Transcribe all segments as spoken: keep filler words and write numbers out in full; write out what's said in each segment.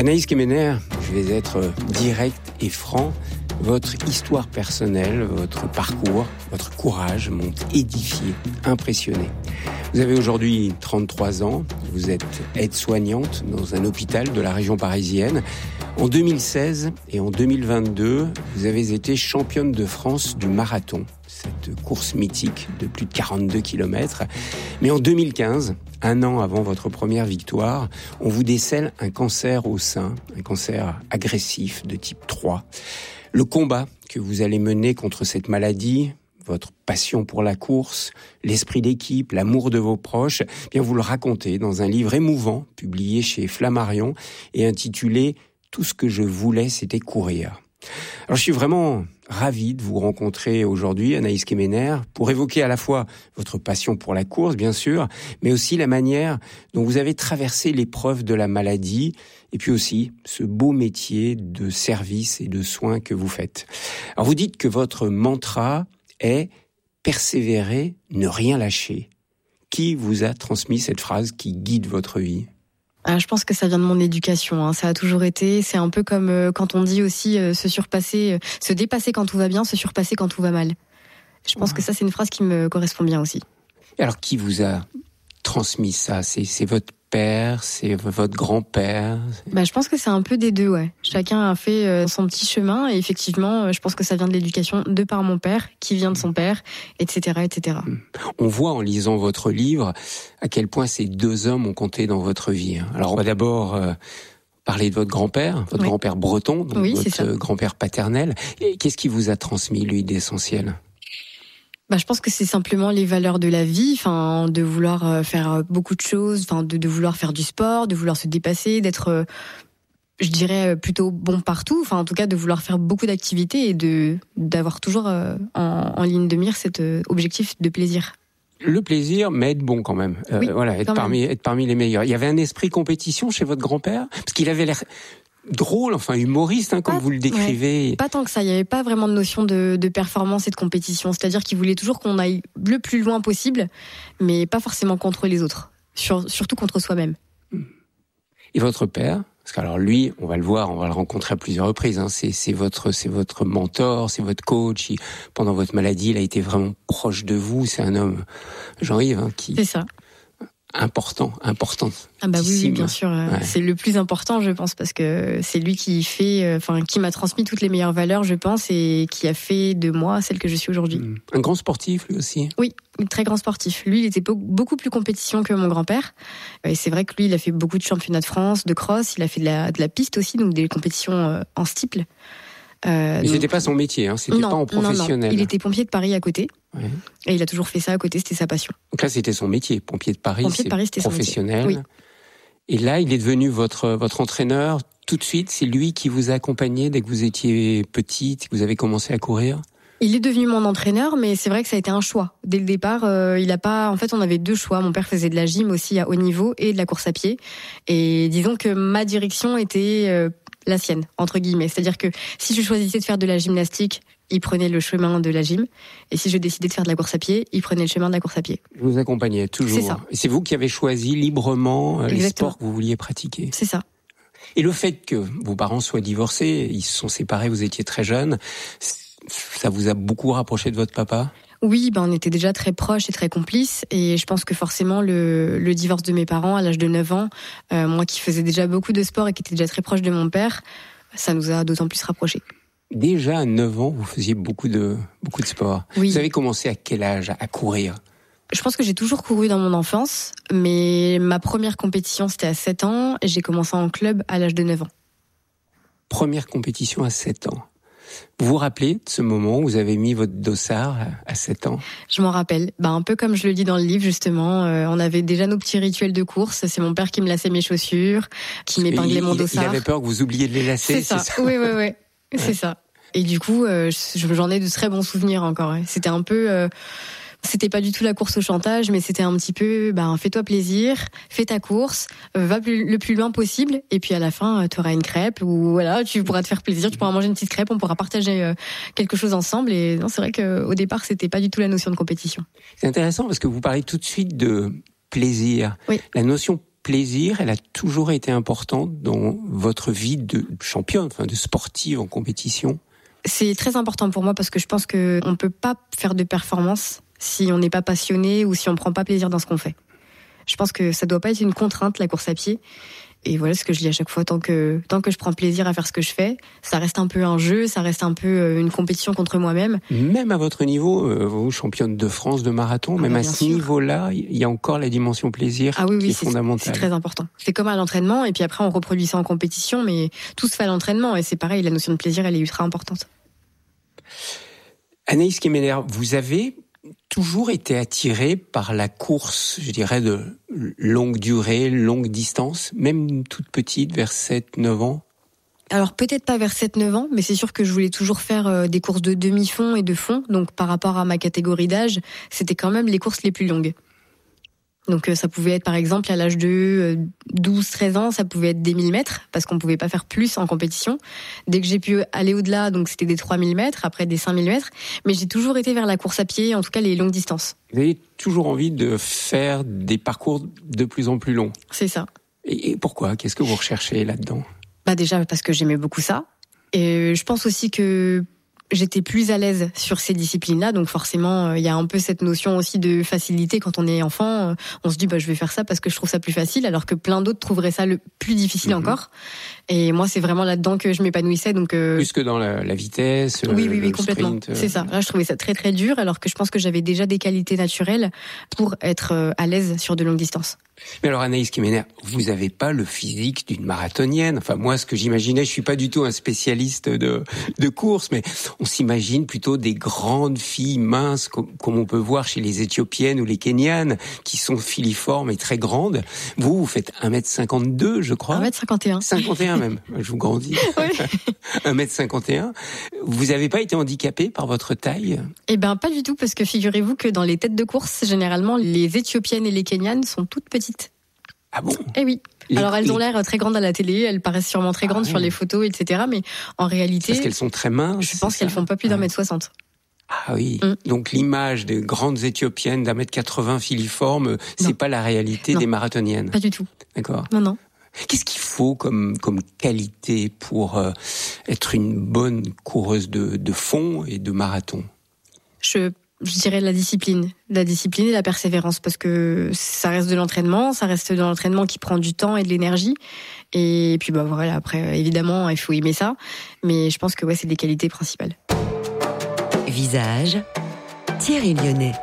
Anaïs Kemener, je vais être direct et franc. Votre histoire personnelle, votre parcours, votre courage m'ont édifié, impressionné. Vous avez aujourd'hui trente-trois ans, vous êtes aide-soignante dans un hôpital de la région parisienne. En deux mille seize et en deux mille vingt-deux, vous avez été championne de France du marathon, cette course mythique de plus de quarante-deux kilomètres. Mais en deux mille quinze, un an avant votre première victoire, on vous décèle un cancer au sein, un cancer agressif de type trois. Le combat que vous allez mener contre cette maladie, votre passion pour la course, l'esprit d'équipe, l'amour de vos proches, eh bien vous le racontez dans un livre émouvant publié chez Flammarion et intitulé « Tout ce que je voulais, c'était courir ». Alors je suis vraiment ravi de vous rencontrer aujourd'hui, Anaïs Kemener, pour évoquer à la fois votre passion pour la course, bien sûr, mais aussi la manière dont vous avez traversé l'épreuve de la maladie, et puis aussi ce beau métier de service et de soins que vous faites. Alors vous dites que votre mantra est « persévérer, ne rien lâcher ». Qui vous a transmis cette phrase qui guide votre vie ? Ah, je pense que ça vient de mon éducation, hein. Ça a toujours été, c'est un peu comme euh, quand on dit aussi euh, se surpasser, euh, se dépasser quand tout va bien, se surpasser quand tout va mal. Je pense ouais. que ça c'est une phrase qui me correspond bien aussi. Alors qui vous a transmis ça ? C'est, c'est votre père, c'est votre grand-père ? Bah, je pense que c'est un peu des deux, ouais. Chacun a fait euh, son petit chemin et effectivement, euh, je pense que ça vient de l'éducation de par mon père, qui vient de son père, et cetera, et cetera. On voit en lisant votre livre à quel point ces deux hommes ont compté dans votre vie. Alors on va d'abord euh, parler de votre grand-père, votre oui. grand-père breton, donc oui, votre grand-père paternel. Et qu'est-ce qui vous a transmis, lui, d'essentiel ? Bah, je pense que c'est simplement les valeurs de la vie, enfin, de vouloir faire beaucoup de choses, enfin, de, de vouloir faire du sport, de vouloir se dépasser, d'être, je dirais, plutôt bon partout, enfin, en tout cas, de vouloir faire beaucoup d'activités et de, d'avoir toujours en, en ligne de mire cet objectif de plaisir. Le plaisir, mais être bon quand même. Euh, oui, voilà, être parmi, être parmi les meilleurs. Il y avait un esprit compétition chez votre grand-père, parce qu'il avait l'air drôle, enfin humoriste, hein, comme pas, vous le décrivez. Ouais, pas tant que ça, il n'y avait pas vraiment de notion de, de performance et de compétition. C'est-à-dire qu'il voulait toujours qu'on aille le plus loin possible, mais pas forcément contre les autres, Sur, surtout contre soi-même. Et votre père ? Parce qu'alors lui, on va le voir, on va le rencontrer à plusieurs reprises. Hein, c'est, c'est votre, c'est votre mentor, c'est votre coach. Il, pendant votre maladie, il a été vraiment proche de vous. C'est un homme, Jean-Yves, hein, qui. C'est ça. Important, important. Ah bah oui, oui, bien sûr. Ouais. C'est le plus important, je pense, parce que c'est lui qui fait, enfin, qui m'a transmis toutes les meilleures valeurs, je pense, et qui a fait de moi celle que je suis aujourd'hui. Un grand sportif, lui aussi. Oui, un très grand sportif. Lui, il était beaucoup plus compétition que mon grand-père. Et c'est vrai que lui, il a fait beaucoup de championnats de France, de cross. Il a fait de la, de la piste aussi, donc des compétitions en steeple. Euh, Mais donc... c'était pas son métier, hein, c'était non, pas en professionnel. Non, non. Il était pompier de Paris à côté. Ouais. Et il a toujours fait ça à côté, c'était sa passion. Donc là, c'était son métier, pompier de Paris, pompier de Paris, c'était professionnel. Son métier. Oui. Et là, il est devenu votre votre entraîneur tout de suite. C'est lui qui vous a accompagné dès que vous étiez petite, que vous avez commencé à courir. Il est devenu mon entraîneur, mais c'est vrai que ça a été un choix. Dès le départ, euh, il a pas. En fait, on avait deux choix. Mon père faisait de la gym aussi à haut niveau et de la course à pied. Et disons que ma direction était euh, la sienne, entre guillemets. C'est-à-dire que si je choisissais de faire de la gymnastique, il prenait le chemin de la gym. Et si je décidais de faire de la course à pied, il prenait le chemin de la course à pied. Je vous accompagnais toujours. C'est ça. Et c'est vous qui avez choisi librement Exactement. les sports que vous vouliez pratiquer. C'est ça. Et le fait que vos parents soient divorcés, ils se sont séparés, vous étiez très jeune, ça vous a beaucoup rapproché de votre papa ? Oui, ben on était déjà très proches et très complices. Et je pense que forcément, le, le divorce de mes parents à l'âge de neuf ans, euh, moi qui faisais déjà beaucoup de sport et qui était déjà très proche de mon père, ça nous a d'autant plus rapprochés. Déjà à neuf ans, vous faisiez beaucoup de, beaucoup de sport. Oui. Vous avez commencé à quel âge à courir ? Je pense que j'ai toujours couru dans mon enfance, mais ma première compétition, c'était à sept ans, et j'ai commencé en club à l'âge de neuf ans. Première compétition à sept ans. Vous vous rappelez de ce moment où vous avez mis votre dossard à sept ans ? Je m'en rappelle. Bah, un peu comme je le dis dans le livre, justement. Euh, on avait déjà nos petits rituels de course. C'est mon père qui me laçait mes chaussures, qui m'épinglait il, mon dossard. Il avait peur que vous oubliez de les lacer, c'est ça. C'est ça oui, oui, oui. C'est ouais. ça. Et du coup, euh, j'en ai de très bons souvenirs encore. C'était un peu... Euh, C'était pas du tout la course au chantage, mais c'était un petit peu, ben, fais-toi plaisir, fais ta course, euh, va plus, le plus loin possible, et puis à la fin, tu auras une crêpe, ou voilà, tu pourras te faire plaisir, tu pourras manger une petite crêpe, on pourra partager euh, quelque chose ensemble. Et non, c'est vrai qu'au départ, c'était pas du tout la notion de compétition. C'est intéressant parce que vous parlez tout de suite de plaisir. Oui. La notion plaisir, elle a toujours été importante dans votre vie de championne, enfin de sportive en compétition? C'est très important pour moi parce que je pense qu'on ne peut pas faire de performance si on n'est pas passionné ou si on ne prend pas plaisir dans ce qu'on fait. Je pense que ça ne doit pas être une contrainte, la course à pied. Et voilà ce que je dis à chaque fois, tant que, tant que je prends plaisir à faire ce que je fais, ça reste un peu un jeu, ça reste un peu une compétition contre moi-même. Même à votre niveau, vous, championne de France de marathon, ah même bah à ce sûr. niveau-là, il y a encore la dimension plaisir ah oui, qui oui, est c'est, fondamentale. C'est très important. C'est comme à l'entraînement, et puis après on reproduit ça en compétition, mais tout se fait à l'entraînement, et c'est pareil, la notion de plaisir, elle est ultra importante. Anaïs Kemener, vous avez toujours été attirée par la course, je dirais, de longue durée, longue distance, même toute petite, vers sept neuf ans? Alors peut-être pas vers sept neuf ans, mais c'est sûr que je voulais toujours faire des courses de demi-fond et de fond, donc par rapport à ma catégorie d'âge, c'était quand même les courses les plus longues. Donc ça pouvait être par exemple à l'âge de douze treize ans, ça pouvait être des mille mètres, parce qu'on pouvait pas faire plus en compétition. Dès que j'ai pu aller au-delà, donc c'était des trois mille mètres, après des cinq mille mètres, mais j'ai toujours été vers la course à pied, en tout cas les longues distances. Vous avez toujours envie de faire des parcours de plus en plus longs? C'est ça. Et pourquoi? Qu'est-ce que vous recherchez là-dedans? Bah déjà parce que j'aimais beaucoup ça. Et je pense aussi que j'étais plus à l'aise sur ces disciplines-là, donc forcément, il euh, y a un peu cette notion aussi de facilité quand on est enfant. Euh, on se dit, bah, je vais faire ça parce que je trouve ça plus facile, alors que plein d'autres trouveraient ça le plus difficile mmh. encore. Et moi, c'est vraiment là-dedans que je m'épanouissais. Donc euh... plus que dans la, la vitesse, oui, oui, le, oui, complètement. Sprint. Euh... C'est ça. Là, je trouvais ça très, très dur, alors que je pense que j'avais déjà des qualités naturelles pour être euh, à l'aise sur de longues distances. Mais alors Anaïs Kemener, vous n'avez pas le physique d'une marathonienne. Enfin moi, ce que j'imaginais, je suis pas du tout un spécialiste de de course, mais on s'imagine plutôt des grandes filles minces, comme, comme on peut voir chez les Éthiopiennes ou les Kenyanes, qui sont filiformes et très grandes. Vous, vous faites un mètre cinquante-deux, je crois. un mètre cinquante et un. cinquante et un même. Je vous grandis. Oui. un mètre cinquante et un. Vous n'avez pas été handicapée par votre taille? Eh ben pas du tout, parce que figurez-vous que dans les têtes de course, généralement, les Éthiopiennes et les Kenyanes sont toutes petites. Ah bon? Eh oui. Les, Alors elles les... ont l'air très grandes à la télé, elles paraissent sûrement très grandes ah, sur oui. les photos, et cetera. Mais en réalité, parce qu'elles sont très minces. Je pense qu'elles font pas plus d'un mètre soixante. Ah oui. Mm. Donc l'image des grandes Éthiopiennes d'un mètre quatre-vingts filiformes, c'est non. pas la réalité non. des marathoniennes. Pas du tout. D'accord. Non, non. Qu'est-ce qu'il faut comme comme qualité pour euh, être une bonne coureuse de de fond et de marathon? Je Je dirais la discipline, la discipline et la persévérance, parce que ça reste de l'entraînement, ça reste de l'entraînement qui prend du temps et de l'énergie. Et puis bah voilà, après évidemment il faut aimer ça, mais je pense que ouais c'est des qualités principales. Visage, Thierry Lyonnais.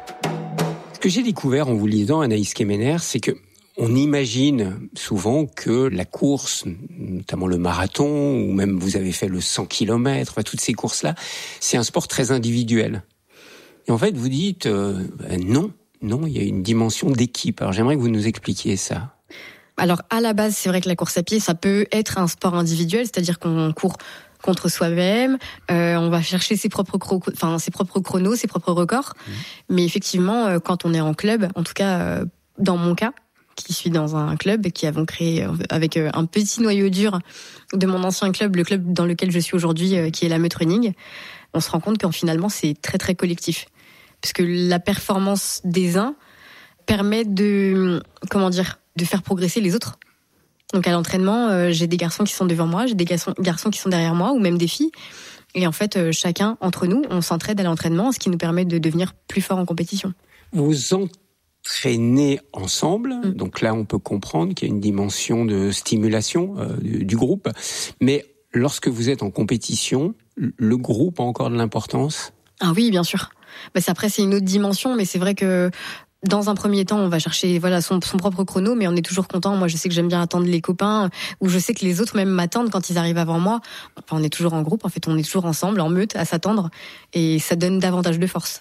Ce que j'ai découvert en vous lisant, Anaïs Kemener, c'est que on imagine souvent que la course, notamment le marathon, ou même vous avez fait le cent kilomètres, enfin toutes ces courses-là, c'est un sport très individuel. Et en fait, vous dites euh, ben non, non, il y a une dimension d'équipe. Alors j'aimerais que vous nous expliquiez ça. Alors à la base, c'est vrai que la course à pied, ça peut être un sport individuel, c'est-à-dire qu'on court contre soi-même, euh, on va chercher ses propres, cro- enfin, ses propres chronos, ses propres records. Mmh. Mais effectivement, quand on est en club, en tout cas dans mon cas, qui suis dans un club qui avons créé avec un petit noyau dur de mon ancien club, le club dans lequel je suis aujourd'hui, qui est la Meute Running, on se rend compte qu'en finalement c'est très très collectif. Parce que la performance des uns permet de, comment dire, de faire progresser les autres. Donc à l'entraînement, euh, j'ai des garçons qui sont devant moi, j'ai des garçons, garçons qui sont derrière moi, ou même des filles. Et en fait, euh, chacun, entre nous, on s'entraide à l'entraînement, ce qui nous permet de devenir plus fort en compétition. Vous entraînez ensemble, mmh. donc là on peut comprendre qu'il y a une dimension de stimulation euh, du, du groupe. Mais lorsque vous êtes en compétition, le groupe a encore de l'importance? Ah oui, bien sûr. Bah, c'est, après, c'est une autre dimension, mais c'est vrai que dans un premier temps, on va chercher voilà son, son propre chrono, mais on est toujours content. Moi, je sais que j'aime bien attendre les copains, ou je sais que les autres même m'attendent quand ils arrivent avant moi. Enfin, on est toujours en groupe, en fait, on est toujours ensemble, en meute, à s'attendre, et ça donne davantage de force.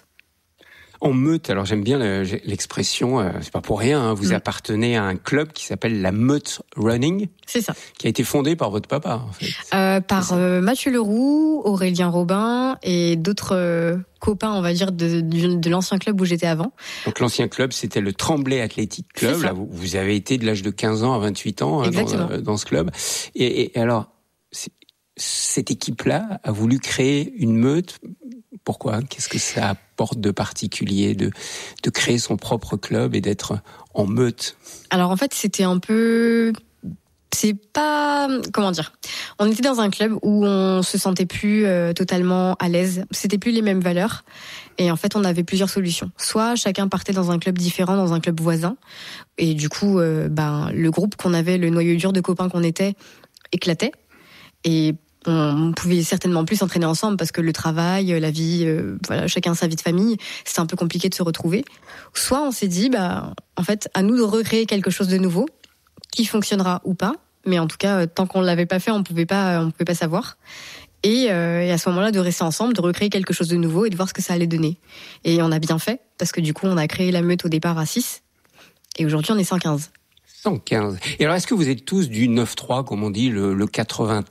En meute, alors j'aime bien l'expression, euh, c'est pas pour rien, hein, vous mmh. appartenez à un club qui s'appelle la Meute Running. C'est ça. Qui a été fondé par votre papa, en fait. Euh, par euh, Mathieu Leroux, Aurélien Robin et d'autres euh, copains, on va dire, de, de, de l'ancien club où j'étais avant. Donc l'ancien club, c'était le Tremblay Athletic Club. Là, vous, vous avez été de l'âge de quinze ans à vingt-huit ans hein, dans, euh, dans ce club. Et, et alors, cette équipe-là a voulu créer une meute Pourquoi ? Qu'est-ce que ça apporte de particulier de, de créer son propre club et d'être en meute ? Alors en fait, c'était un peu... C'est pas... Comment dire ? On était dans un club où on se sentait plus euh, totalement à l'aise. C'était plus les mêmes valeurs. Et en fait, on avait plusieurs solutions. Soit chacun partait dans un club différent, dans un club voisin. Et du coup, euh, ben, le groupe qu'on avait, le noyau dur de copains qu'on était, éclatait. Et on pouvait certainement plus s'entraîner ensemble parce que le travail, la vie, euh, voilà, chacun sa vie de famille, c'était un peu compliqué de se retrouver. Soit on s'est dit, bah, en fait, à nous de recréer quelque chose de nouveau, qui fonctionnera ou pas, mais en tout cas, tant qu'on l'avait pas fait, on pouvait pas, on pouvait pas savoir. Et, euh, et à ce moment-là, de rester ensemble, de recréer quelque chose de nouveau et de voir ce que ça allait donner. Et on a bien fait, parce que du coup, on a créé la meute au départ à six, et aujourd'hui, on est cent quinze. cent quinze. Et alors, est-ce que vous êtes tous du neuf trois, comme on dit, le, le quatre-vingt-treize ?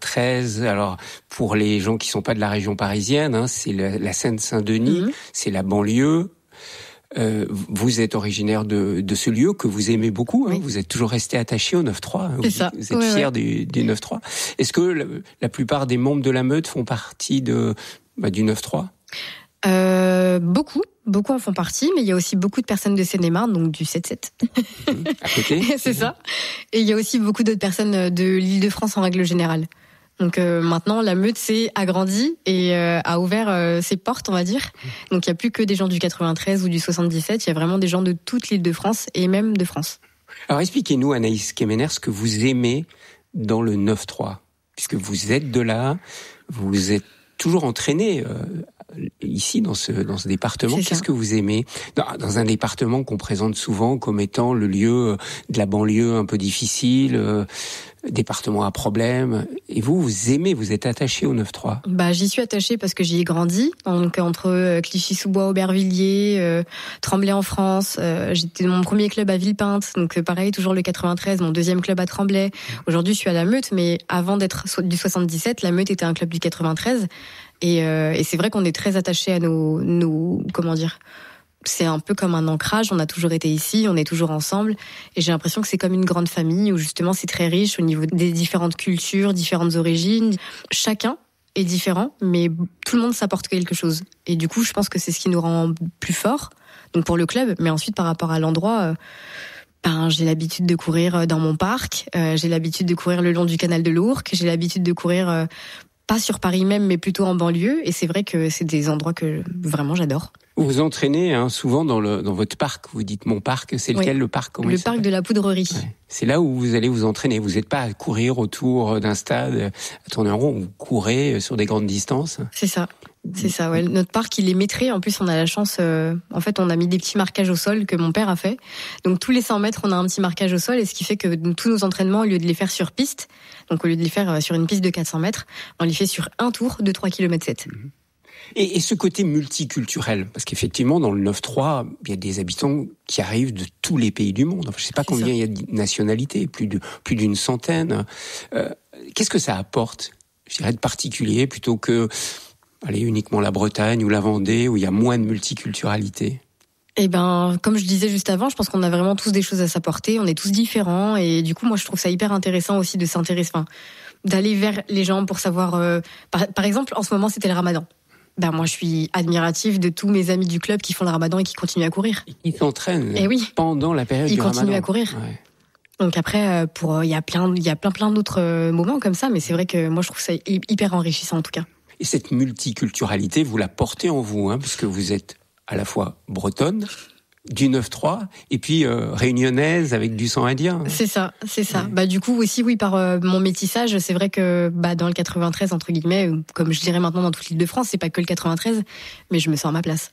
Alors, pour les gens qui sont pas de la région parisienne, hein, c'est la, la Seine-Saint-Denis, mmh. c'est la banlieue. Euh, vous êtes originaire de, de ce lieu que vous aimez beaucoup, hein, oui. Vous êtes toujours resté attaché au neuf trois, c'est vous, ça. vous êtes ouais, fier ouais. du, du neuf trois. Est-ce que la, la plupart des membres de la meute font partie de, bah, du neuf trois ? euh, Beaucoup, beaucoup en font partie, mais il y a aussi beaucoup de personnes de Seine-et-Marne, donc du sept sept. Mmh, à côté. C'est mmh. ça. Et il y a aussi beaucoup d'autres personnes de l'Île-de-France en règle générale. Donc euh, maintenant, la meute s'est agrandie et euh, a ouvert euh, ses portes, on va dire. Donc il n'y a plus que des gens du quatre-vingt-treize ou du soixante-dix-sept, il y a vraiment des gens de toute l'Île-de-France et même de France. Alors expliquez-nous, Anaïs Kemener, ce que vous aimez dans le neuf trois, puisque vous êtes de là, vous êtes toujours entraîné euh, ici dans ce dans ce département. Qu'est-ce que vous aimez dans, dans un département qu'on présente souvent comme étant le lieu de la banlieue un peu difficile, euh, département à problème. Et vous, vous aimez, vous êtes attaché au neuf trois. Bah, j'y suis attachée parce que j'y ai grandi. Donc, entre euh, Clichy-sous-Bois, Aubervilliers, euh, Tremblay en France. Euh, j'étais dans mon premier club à Villepinte. Donc, euh, pareil, toujours le quatre-vingt-treize, mon deuxième club à Tremblay. Aujourd'hui, je suis à la Meute, mais avant d'être so- du soixante-dix-sept, la Meute était un club du quatre-vingt-treize. Et, euh, et c'est vrai qu'on est très attachés à nos, nos, comment dire, c'est un peu comme un ancrage, on a toujours été ici, on est toujours ensemble, et j'ai l'impression que c'est comme une grande famille où justement c'est très riche au niveau des différentes cultures, différentes origines. Chacun est différent, mais tout le monde s'apporte quelque chose. Et du coup, je pense que c'est ce qui nous rend plus forts, donc pour le club, mais ensuite par rapport à l'endroit... Euh, Ben, j'ai l'habitude de courir dans mon parc, euh, j'ai l'habitude de courir le long du canal de l'Ourcq, j'ai l'habitude de courir euh, pas sur Paris même, mais plutôt en banlieue, et c'est vrai que c'est des endroits que vraiment j'adore. Vous vous entraînez hein, souvent dans, le, dans votre parc, vous dites mon parc, c'est lequel oui. le parc comment Le parc de la Poudrerie. Ouais. C'est là où vous allez vous entraîner, vous n'êtes pas à courir autour d'un stade, à tourner en rond, vous courez sur des grandes distances. C'est ça. C'est ça, ouais. Notre parc, il est métré. En plus, on a la chance, euh, en fait, on a mis des petits marquages au sol que mon père a fait. Donc, tous les cent mètres, on a un petit marquage au sol, et ce qui fait que tous nos entraînements, au lieu de les faire sur piste, donc au lieu de les faire sur une piste de quatre cents mètres, on les fait sur un tour de trois virgule sept kilomètres. Et, et ce côté multiculturel, parce qu'effectivement, dans le neuf trois, il y a des habitants qui arrivent de tous les pays du monde. Enfin, je ne sais pas combien il y a de nationalités, plus de plus d'une centaine. Euh, qu'est-ce que ça apporte, je dirais, de particulier, plutôt que allez, uniquement la Bretagne ou la Vendée, où il y a moins de multiculturalité? Eh ben, comme je disais juste avant, je pense qu'on a vraiment tous des choses à s'apporter, on est tous différents, et du coup, moi, je trouve ça hyper intéressant aussi de s'intéresser, enfin, d'aller vers les gens pour savoir, euh, par, par exemple, en ce moment, c'était le Ramadan. Ben, moi, je suis admirative de tous mes amis du club qui font le Ramadan et qui continuent à courir. Ils s'entraînent et oui. pendant la période Ils du Ramadan. Ils continuent à courir. Ouais. Donc après, pour, il y a plein, il y a plein, plein d'autres moments comme ça, mais c'est vrai que moi, je trouve ça hyper enrichissant, en tout cas. Et cette multiculturalité, vous la portez en vous, hein, puisque vous êtes à la fois bretonne, du neuf trois, et puis euh, réunionnaise avec du sang indien. C'est ça, c'est ça. Ouais. Bah du coup aussi, oui, par euh, mon métissage, c'est vrai que bah dans le quatre-vingt-treize entre guillemets, comme je dirais maintenant dans toute l'Île-de-France, c'est pas que le quatre-vingt-treize, mais je me sens à ma place.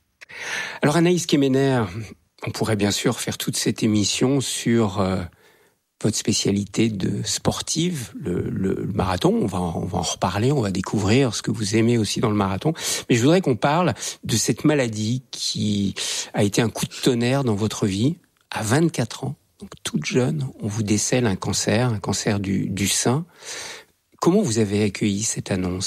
Alors Anaïs Kemener, on pourrait bien sûr faire toute cette émission sur euh, votre spécialité de sportive, le, le, le marathon. On va, on va en reparler, on va découvrir ce que vous aimez aussi dans le marathon. Mais je voudrais qu'on parle de cette maladie qui a été un coup de tonnerre dans votre vie. À vingt-quatre ans, donc toute jeune, on vous décèle un cancer, un cancer du, du sein. Comment vous avez accueilli cette annonce ?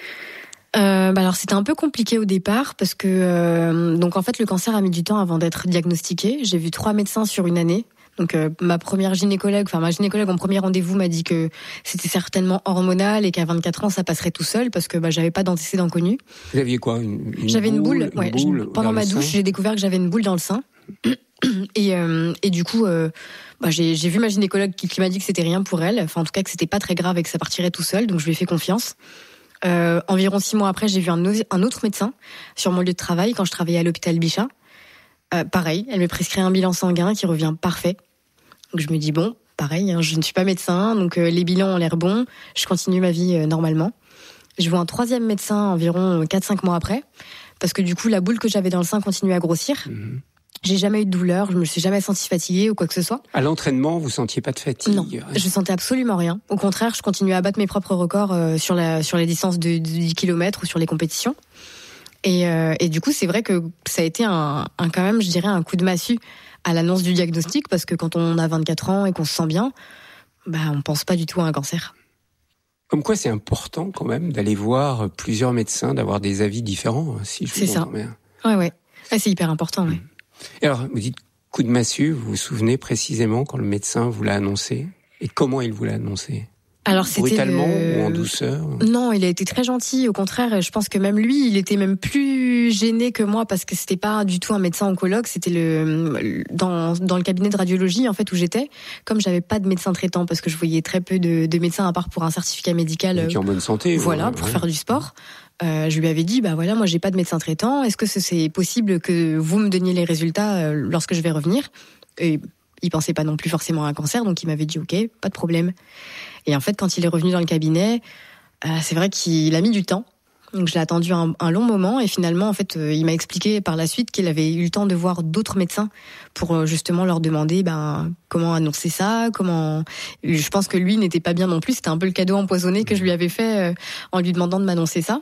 Euh, bah alors c'était un peu compliqué au départ parce que euh, donc en fait le cancer a mis du temps avant d'être diagnostiqué. J'ai vu trois médecins sur une année. Donc euh, ma première gynécologue, enfin ma gynécologue en premier rendez-vous m'a dit que c'était certainement hormonal et qu'à vingt-quatre ans ça passerait tout seul parce que bah j'avais pas d'antécédents connus. Vous aviez quoi, une, une J'avais boule, une boule. Une ouais, boule pendant ma douche, sein. j'ai découvert que j'avais une boule dans le sein. Et, euh, et du coup, euh, bah, j'ai, j'ai vu ma gynécologue qui, qui m'a dit que c'était rien pour elle. Enfin, en tout cas, que c'était pas très grave et que ça partirait tout seul. Donc, je lui ai fait confiance. Euh, environ six mois après, j'ai vu un, un autre médecin sur mon lieu de travail quand je travaillais à l'hôpital Bichat. Euh, pareil, elle me prescrit un bilan sanguin qui revient parfait. Donc, je me dis bon, pareil, hein, je ne suis pas médecin, donc euh, les bilans ont l'air bons. Je continue ma vie euh, normalement. Je vois un troisième médecin environ quatre cinq mois après, parce que du coup, la boule que j'avais dans le sein continuait à grossir. Mmh. J'ai jamais eu de douleur, je me suis jamais sentie fatiguée ou quoi que ce soit. À l'entraînement, vous sentiez pas de fatigue? Non, je sentais absolument rien. Au contraire, je continuais à battre mes propres records euh, sur la sur les distances de, de dix kilomètres ou sur les compétitions. Et, euh, et du coup, c'est vrai que ça a été un, un quand même, je dirais, un coup de massue à l'annonce du diagnostic, parce que quand on a vingt-quatre ans et qu'on se sent bien, bah on pense pas du tout à un cancer. Comme quoi, c'est important quand même d'aller voir plusieurs médecins, d'avoir des avis différents, si je c'est vous ça. entends bien. Ouais, ouais. Ah, c'est hyper important, ouais. Et alors, vous dites coup de massue, vous vous souvenez précisément quand le médecin vous l'a annoncé? Et comment il vous l'a annoncé? Alors, c'était brutalement le... ou en douceur? Non, il a été très gentil. Au contraire, je pense que même lui, il était même plus gêné que moi parce que c'était pas du tout un médecin oncologue. C'était le dans dans le cabinet de radiologie en fait où j'étais. Comme j'avais pas de médecin traitant parce que je voyais très peu de, de médecins à part pour un certificat médical. Qui est en bonne santé. Voilà, ouais, pour ouais. faire du sport. Euh, je lui avais dit, bah voilà, moi j'ai pas de médecin traitant. Est-ce que c'est possible que vous me donniez les résultats lorsque je vais revenir? Et il pensait pas non plus forcément à un cancer, donc il m'avait dit, ok, pas de problème. Et en fait, quand il est revenu dans le cabinet, euh, c'est vrai qu'il a mis du temps. Donc je l'ai attendu un, un long moment et finalement, en fait, euh, il m'a expliqué par la suite qu'il avait eu le temps de voir d'autres médecins pour euh, justement leur demander ben comment annoncer ça, comment. Je pense que lui n'était pas bien non plus. C'était un peu le cadeau empoisonné que je lui avais fait euh, en lui demandant de m'annoncer ça.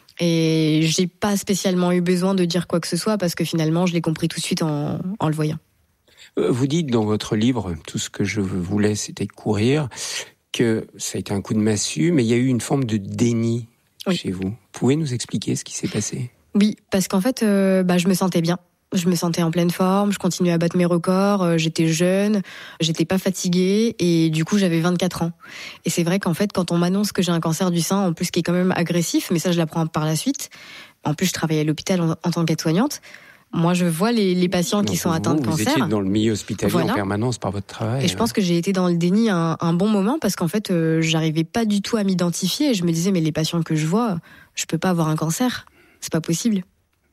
Et j'ai pas spécialement eu besoin de dire quoi que ce soit parce que finalement, je l'ai compris tout de suite en, en le voyant. Vous dites dans votre livre, tout ce que je voulais, c'était courir, que ça a été un coup de massue, mais il y a eu une forme de déni oui. chez vous. Vous pouvez nous expliquer ce qui s'est passé? Oui, parce qu'en fait, euh, bah, je me sentais bien. Je me sentais en pleine forme, je continuais à battre mes records, euh, j'étais jeune, j'étais pas fatiguée et du coup j'avais vingt-quatre ans. Et c'est vrai qu'en fait quand on m'annonce que j'ai un cancer du sein, en plus qui est quand même agressif, mais ça je l'apprends par la suite. En plus je travaillais à l'hôpital en, en tant qu'aide-soignante. Moi je vois les, les patients Donc qui sont vous, atteints de vous cancer. Vous étiez dans le milieu hospitalier voilà. en permanence par votre travail. Et je pense que j'ai été dans le déni un, un bon moment parce qu'en fait euh, j'arrivais pas du tout à m'identifier et je me disais mais les patients que je vois, je peux pas avoir un cancer, c'est pas possible.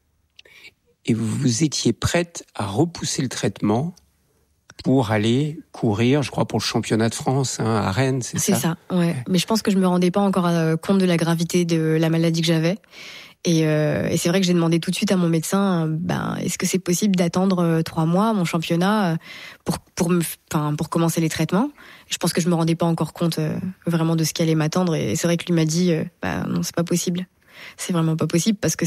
Et vous étiez prête à repousser le traitement pour aller courir, je crois, pour le championnat de France hein, à Rennes, c'est, c'est ça? C'est ça, ouais. ouais. Mais je pense que je me rendais pas encore compte de la gravité de la maladie que j'avais. Et, euh, et c'est vrai que j'ai demandé tout de suite à mon médecin, ben, est-ce que c'est possible d'attendre euh, trois mois mon championnat euh, pour pour me, enfin pour commencer les traitements. Et je pense que je me rendais pas encore compte euh, vraiment de ce qui allait m'attendre. Et c'est vrai que lui m'a dit, euh, ben non, c'est pas possible. C'est vraiment pas possible parce que